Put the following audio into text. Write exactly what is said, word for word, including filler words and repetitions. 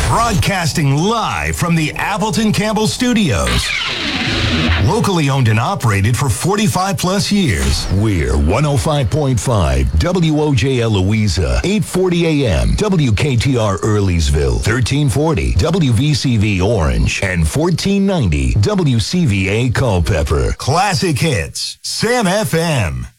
Broadcasting live from the Appleton Campbell Studios. Locally owned and operated for forty-five plus years. We're one oh five point five W O J L Louisa, eight forty A M W K T R Earleysville, thirteen forty W V C V Orange, and fourteen ninety W C V A Culpeper. Classic hits, Sam F M.